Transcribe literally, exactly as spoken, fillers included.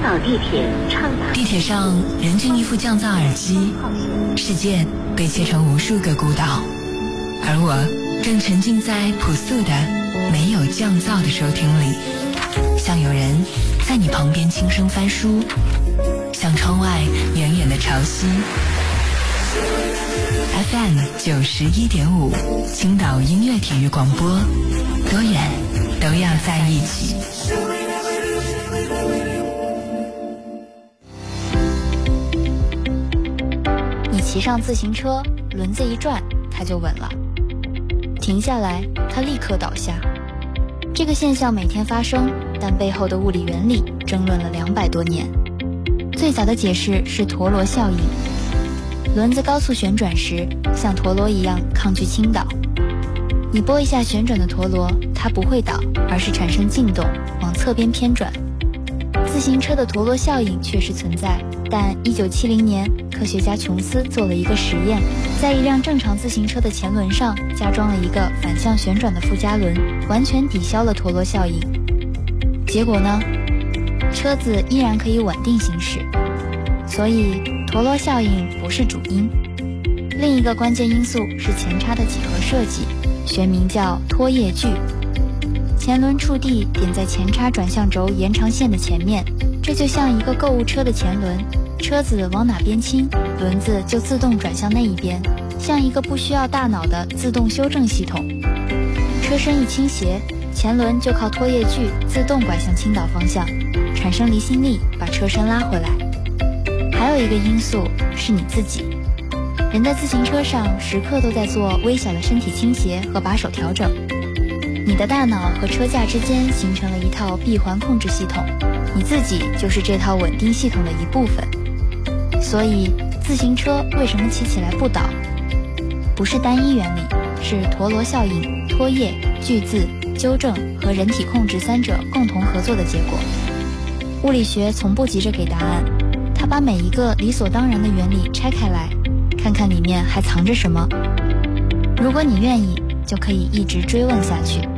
岛地铁倡导。 地铁上人均一副降噪耳机，世界被切成无数个孤岛，而我正沉浸在朴素的没有降噪的收听里，像有人在你旁边轻声翻书，像窗外远远的潮汐。F M 九十一点五，青岛音乐体育广播，多远都要在一起。 你骑上自行车，轮子一转，它就稳了；停下来，它立刻倒下。这个现象每天发生，但背后的物理原理争论了两百多年。最早的解释是陀螺效应。轮子高速旋转时，像陀螺一样抗拒倾倒。你拨一下旋转的陀螺，它不会倒，而是产生劲动，往侧边偏转。自行车的陀螺效应确实存在，但一九七零年，科学家琼斯做了一个实验，在一辆正常自行车的前轮上加装了一个反向旋转的附加轮，完全抵消了陀螺效应。结果呢？车子依然可以稳定行驶。所以陀螺效应不是主因。另一个关键因素是前叉的几何设计，学名叫拖曳距。前轮触地点在前叉转向轴延长线的前面，这就像一个购物车的前轮，车子往哪边倾，轮子就自动转向那一边，像一个不需要大脑的自动修正系统。车身一倾斜，前轮就靠拖曳距自动拐向倾倒方向，产生离心力把车身拉回来。还有一个因素是你自己。人在自行车上时刻都在做微小的身体倾斜和把手调整，你的大脑和车架之间形成了一套闭环控制系统，你自己就是这套稳定系统的一部分。所以自行车为什么骑起来不倒？不是单一原理，是陀螺效应、拖曳、距自、纠正和人体控制三者共同合作的结果。物理学从不急着给答案，它把每一个理所当然的原理拆开来，看看里面还藏着什么。如果你愿意，就可以一直追问下去。